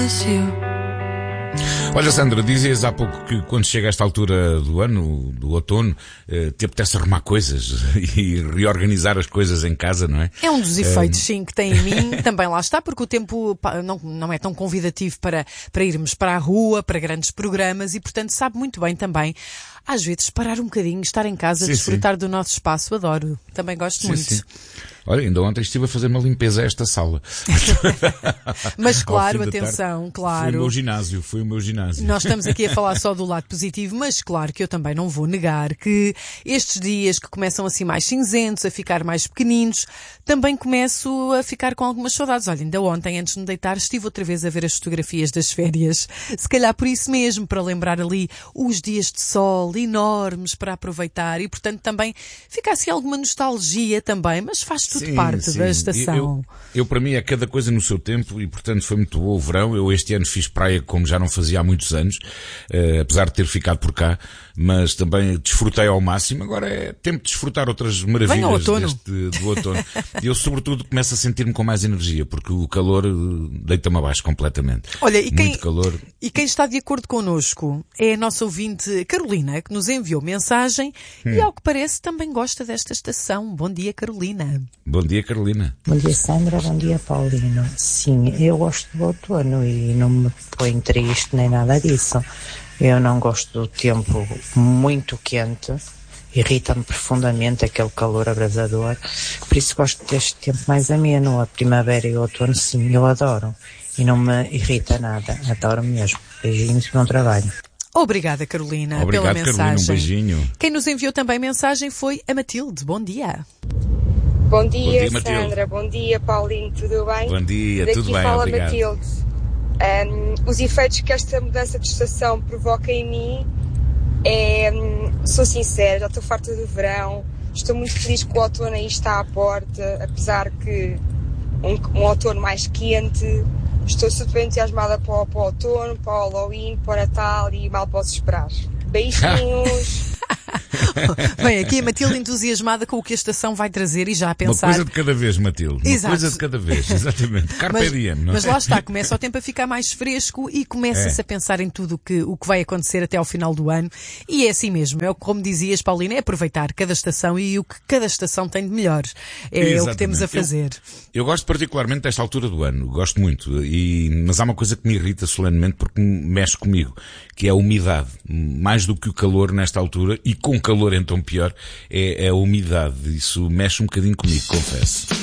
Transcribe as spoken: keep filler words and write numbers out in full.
Olha, Sandra, dizias há pouco que quando chega esta altura do ano, do outono, eh, te apetece arrumar coisas e reorganizar as coisas em casa, não é? É um dos efeitos, é... sim, que tem em mim. Também lá está, porque o tempo pá, não, não é tão convidativo para, para irmos para a rua, para grandes programas e, portanto, sabe muito bem também, às vezes, parar um bocadinho, estar em casa, sim, desfrutar sim. do nosso espaço. Adoro. Também gosto sim, muito. Sim. Olha, ainda ontem estive a fazer uma limpeza a esta sala. Mas claro, atenção, tarde, claro. Foi o meu ginásio, foi o meu ginásio. Nós estamos aqui a falar só do lado positivo, mas claro que eu também não vou negar que estes dias que começam assim mais cinzentos, a ficar mais pequeninos, também começo a ficar com algumas saudades. Olha, ainda ontem, antes de me deitar, estive outra vez a ver as fotografias das férias. Se calhar por isso mesmo, para lembrar ali os dias de sol enormes para aproveitar e, portanto, também fica assim alguma nostalgia também, mas faz tudo sim, parte sim. da estação. Eu, eu, eu, para mim, é cada coisa no seu tempo e, portanto, foi muito bom o verão. Eu este ano fiz praia como já não fazia há muitos anos, uh, apesar de ter ficado por cá, mas também desfrutei ao máximo. Agora é tempo de desfrutar outras maravilhas deste, do outono. E eu, sobretudo, começo a sentir-me com mais energia, porque o calor deita-me abaixo completamente. Olha, e quem, muito calor. E quem está de acordo connosco é a nossa ouvinte Carolina, que nos enviou mensagem hum. e, ao que parece, também gosta desta estação. Bom dia, Carolina. Bom dia, Carolina. Bom dia, Sandra. Bom dia, Paulino. Sim, eu gosto do outono e não me põe triste nem nada disso. Eu não gosto do tempo muito quente. Irrita-me profundamente aquele calor abrasador. Por isso gosto deste tempo mais ameno. A primavera e o outono, sim, eu adoro. E não me irrita nada. Adoro mesmo. Beijinhos e bom trabalho. Obrigada, Carolina, Obrigado, pela mensagem. Carolina, um beijinho. Quem nos enviou também mensagem foi a Matilde. Bom dia. Bom dia, Bom dia Sandra. Matilde. Bom dia, Paulinho. Tudo bem? Bom dia, Daqui tudo bem, fala obrigado. Matilde. Um, os efeitos que esta mudança de estação provoca em mim é... Um, sou sincera, já estou farta do verão. Estou muito feliz que o outono aí está à porta, apesar que um, um outono mais quente. Estou super entusiasmada para o, para o outono, para o Halloween, para o Natal e mal posso esperar. Beijinhos! Bem, aqui a Matilde entusiasmada com o que a estação vai trazer e já a pensar... Uma coisa de cada vez, Matilde. Uma Exato. coisa de cada vez, exatamente. Carpe diem, não é? Mas lá está, começa o tempo a ficar mais fresco e começa-se é. a pensar em tudo que, o que vai acontecer até ao final do ano. E é assim mesmo, é como dizias, Paulina, é aproveitar cada estação e o que cada estação tem de melhor. É exatamente. O que temos a fazer. Eu, eu gosto particularmente desta altura do ano, gosto muito. E, mas há uma coisa que me irrita solenemente porque mexe comigo, que é a umidade. Mais do que o calor nesta altura, e com calor então pior, é, é a umidade. Isso mexe um bocadinho comigo, confesso.